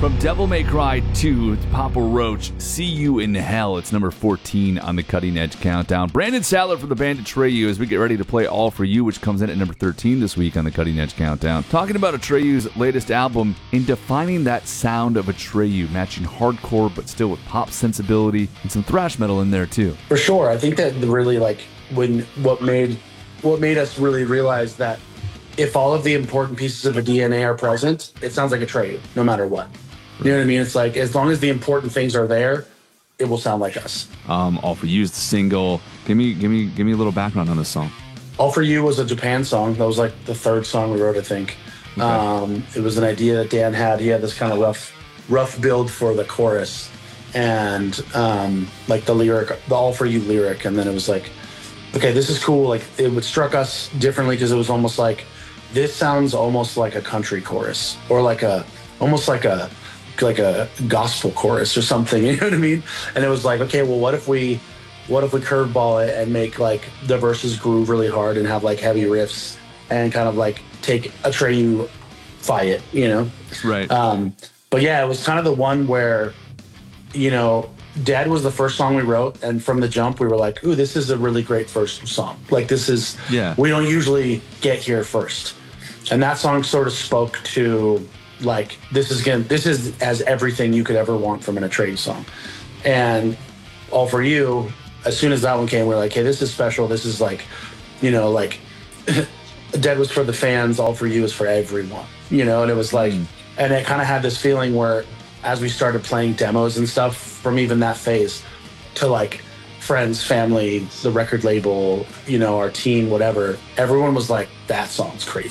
From Devil May Cry 2 to Papa Roach, See You in Hell. It's number 14 on the Cutting Edge Countdown. Brandon Sattler from the band Atreyu as we get ready to play All For You, which comes in at number 13 this week on the Cutting Edge Countdown. Talking about Atreyu's latest album and defining that sound of Atreyu, matching hardcore but still with pop sensibility and some thrash metal in there too. For sure. I think that really what made us really realize that if all of the important pieces of a DNA are present, it sounds like Atreyu, no matter what. You know what I mean? It's like, as long as the important things are there, it will sound like us. All For You is the single. Give me a little background on this song. All For You was a Japan song. That was like the third song we wrote, I think. Okay. It was an idea that Dan had. He had this kind of rough build for the chorus and like the All For You lyric. And then it was like, okay, this is cool. Like it struck us differently because it was almost like, this sounds almost like a country chorus or almost like a gospel chorus or something, you know what I mean? And it was like, okay, well, what if we curveball it and make like the verses groove really hard and have like heavy riffs and kind of like take Atreyu it, you know? Right. But yeah, it was kind of the one where, you know, Dead was the first song we wrote, and from the jump we were like, ooh, this is a really great first song. Like this is, we don't usually get here first. And that song sort of spoke to like, this is as everything you could ever want from an Atreyu song. And All For You, as soon as that one came, we were like, hey, this is special. This is like, you know, like Dead was for the fans, All For You is for everyone, you know? And it was like, and it kind of had this feeling where as we started playing demos and stuff from even that phase to like friends, family, the record label, you know, our team, whatever, everyone was like, that song's crazy.